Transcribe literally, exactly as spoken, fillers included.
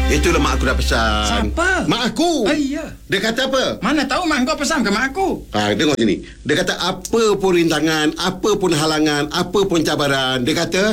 Itulah mak aku dah pesan. Siapa? Mak aku. Ah, iya. Dia kata apa? Mana tahu mak kau pesan ke mak aku? Ha, tengok sini. Dia kata apa pun rintangan, apa pun halangan, apa pun cabaran, dia kata